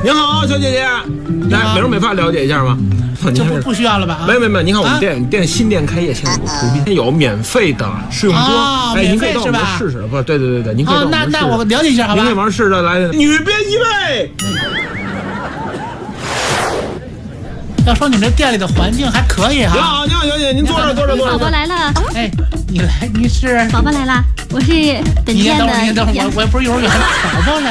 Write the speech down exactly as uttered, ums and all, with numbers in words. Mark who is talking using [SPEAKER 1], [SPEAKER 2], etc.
[SPEAKER 1] 您好，小姐姐，来美容美发了解一下吗？
[SPEAKER 2] 这不不需要了吧？
[SPEAKER 1] 没有没有没有，您看我们店店新店开业，现在普遍有免费的试用桌，哎，您可以到我们试试，不，对对对对，您可以到我们试试。
[SPEAKER 2] 那那我了解一下，好吧？
[SPEAKER 1] 您可以往试着来，女编一位。
[SPEAKER 2] 要说你们这店里的环境还可以哈。
[SPEAKER 1] 你好，你好，小姐，您坐这，坐这，坐这。
[SPEAKER 3] 宝宝来了。
[SPEAKER 2] 哎，你来，你是？
[SPEAKER 3] 宝宝来了，我是本店的。
[SPEAKER 2] 你等会儿，你等会儿，我我不是幼儿园，宝宝来。